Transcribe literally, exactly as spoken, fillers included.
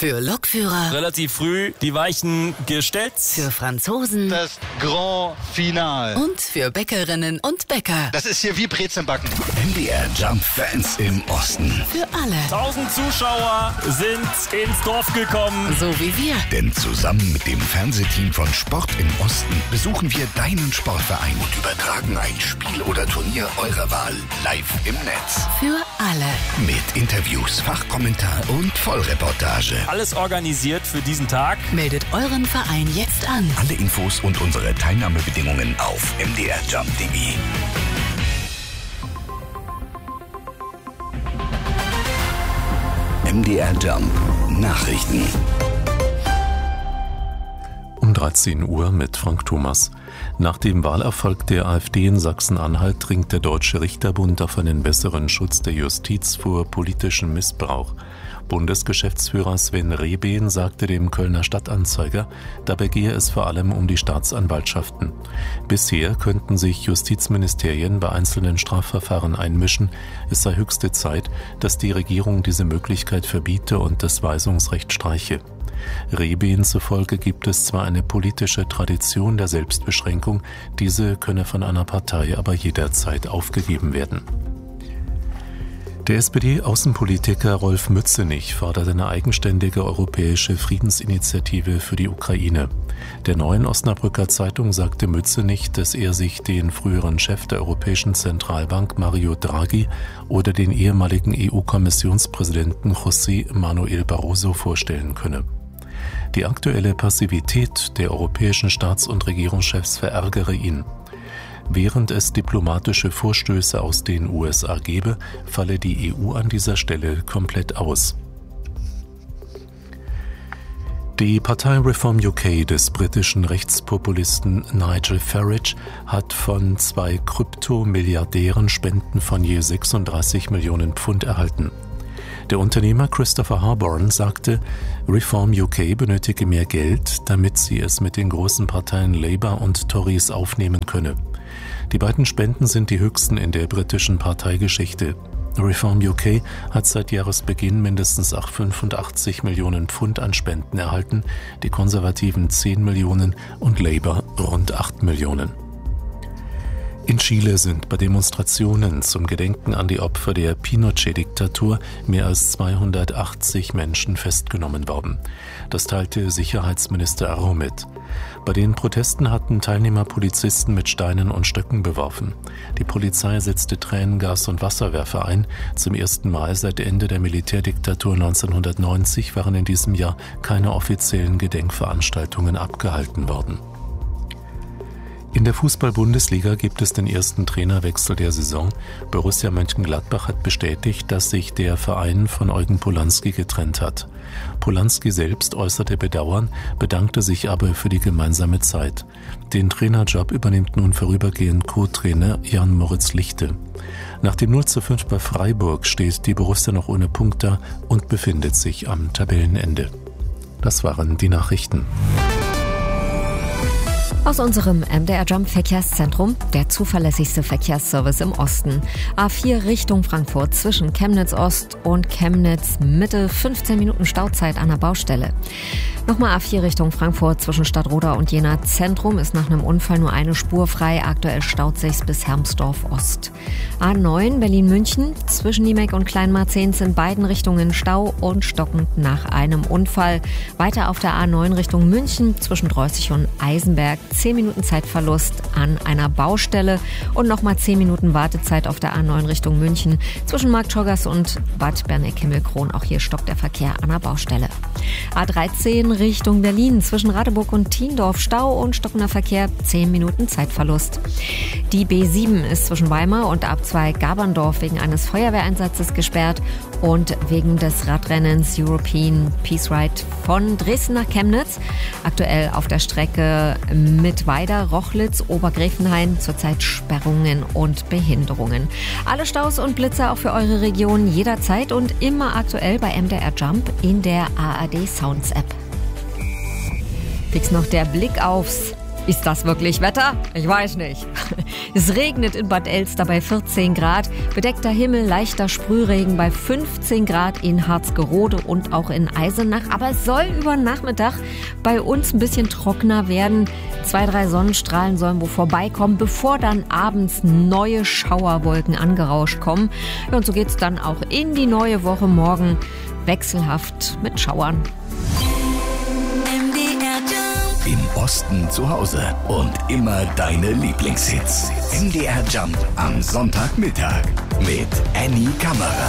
Für Lokführer. Relativ früh die Weichen gestellt. Für Franzosen. Das Grand Finale. Und für Bäckerinnen und Bäcker. Das ist hier wie Brezelbacken. M D R Jump Fans im Osten. Für alle. Tausend Zuschauer sind ins Dorf gekommen. So wie wir. Denn zusammen mit dem Fernsehteam von Sport im Osten besuchen wir deinen Sportverein und übertragen ein Spiel oder Turnier eurer Wahl live im Netz. Für alle. Mit Interviews, Fachkommentar und Vollreportage. Alles organisiert für diesen Tag. Meldet euren Verein jetzt an. Alle Infos und unsere Teilnahmebedingungen auf m d r jump punkt d e. M D R Jump Nachrichten. Um dreizehn Uhr mit Frank Thomas. Nach dem Wahlerfolg der AfD in Sachsen-Anhalt dringt der Deutsche Richterbund auf einen besseren Schutz der Justiz vor politischem Missbrauch. Bundesgeschäftsführer Sven Rehben sagte dem Kölner Stadtanzeiger, dabei gehe es vor allem um die Staatsanwaltschaften. Bisher könnten sich Justizministerien bei einzelnen Strafverfahren einmischen. Es sei höchste Zeit, dass die Regierung diese Möglichkeit verbiete und das Weisungsrecht streiche. Rehben zufolge gibt es zwar eine politische Tradition der Selbstbeschränkung, diese könne von einer Partei aber jederzeit aufgegeben werden. Der S P D-Außenpolitiker Rolf Mützenich fordert eine eigenständige europäische Friedensinitiative für die Ukraine. Der Neuen Osnabrücker Zeitung sagte Mützenich, dass er sich den früheren Chef der Europäischen Zentralbank Mario Draghi oder den ehemaligen E U-Kommissionspräsidenten José Manuel Barroso vorstellen könne. Die aktuelle Passivität der europäischen Staats- und Regierungschefs verärgere ihn. Während es diplomatische Vorstöße aus den U S A gebe, falle die E U an dieser Stelle komplett aus. Die Partei Reform U K des britischen Rechtspopulisten Nigel Farage hat von zwei Kryptomilliardären Spenden von je sechsunddreißig Millionen Pfund erhalten. Der Unternehmer Christopher Harborn sagte, Reform U K benötige mehr Geld, damit sie es mit den großen Parteien Labour und Tories aufnehmen könne. Die beiden Spenden sind die höchsten in der britischen Parteigeschichte. Reform U K hat seit Jahresbeginn mindestens fünfundachtzig Millionen Pfund an Spenden erhalten, die Konservativen zehn Millionen und Labour rund acht Millionen. In Chile sind bei Demonstrationen zum Gedenken an die Opfer der Pinochet-Diktatur mehr als zweihundertachtzig Menschen festgenommen worden. Das teilte Sicherheitsminister Arro mit. Bei den Protesten hatten Teilnehmer Polizisten mit Steinen und Stöcken beworfen. Die Polizei setzte Tränengas und Wasserwerfer ein. Zum ersten Mal seit Ende der Militärdiktatur neunzehnhundertneunzig waren in diesem Jahr keine offiziellen Gedenkveranstaltungen abgehalten worden. In der Fußball-Bundesliga gibt es den ersten Trainerwechsel der Saison. Borussia Mönchengladbach hat bestätigt, dass sich der Verein von Eugen Polanski getrennt hat. Polanski selbst äußerte Bedauern, bedankte sich aber für die gemeinsame Zeit. Den Trainerjob übernimmt nun vorübergehend Co-Trainer Jan-Moritz Lichte. Nach dem null zu fünf bei Freiburg steht die Borussia noch ohne Punkt da und befindet sich am Tabellenende. Das waren die Nachrichten. Aus unserem M D R Jump Verkehrszentrum, der zuverlässigste Verkehrsservice im Osten. A vier Richtung Frankfurt zwischen Chemnitz Ost und Chemnitz Mitte, fünfzehn Minuten Stauzeit an der Baustelle. Nochmal A vier Richtung Frankfurt zwischen Stadtroda und Jena Zentrum ist nach einem Unfall nur eine Spur frei. Aktuell staut sich's bis Hermsdorf Ost. A neun Berlin-München zwischen Niemek und Kleinmarzehns in beiden Richtungen Stau und stockend nach einem Unfall. Weiter auf der A neun Richtung München zwischen Dreußig und Eisenberg. zehn Minuten Zeitverlust an einer Baustelle und nochmal zehn Minuten Wartezeit auf der A neun Richtung München zwischen Marktschorgers und Bad Berneck-Himmelkron. Auch hier stockt der Verkehr an der Baustelle. A dreizehn Richtung Berlin zwischen Radeburg und Thiendorf Stau und stockender Verkehr, zehn Minuten Zeitverlust. Die B sieben ist zwischen Weimar und A zwei Gaberndorf wegen eines Feuerwehreinsatzes gesperrt und wegen des Radrennens European Peace Ride von Dresden nach Chemnitz. Aktuell auf der Strecke Mittweida, Rochlitz, Obergräfenhain zurzeit Sperrungen und Behinderungen. Alle Staus und Blitze auch für eure Region jederzeit und immer aktuell bei M D R Jump in der A R D Sounds App. Fix noch der Blick aufs Ist das wirklich Wetter? Ich weiß nicht. Es regnet in Bad Elster bei vierzehn Grad, bedeckter Himmel, leichter Sprühregen bei fünfzehn Grad in Harzgerode und auch in Eisenach. Aber es soll über den Nachmittag bei uns ein bisschen trockener werden. Zwei, drei Sonnenstrahlen sollen wo vorbeikommen, bevor dann abends neue Schauerwolken angerauscht kommen. Ja, und so geht's dann auch in die neue Woche morgen wechselhaft mit Schauern. Im Osten zu Hause und immer deine Lieblingshits. M D R Jump am Sonntagmittag mit Annie Kammerer.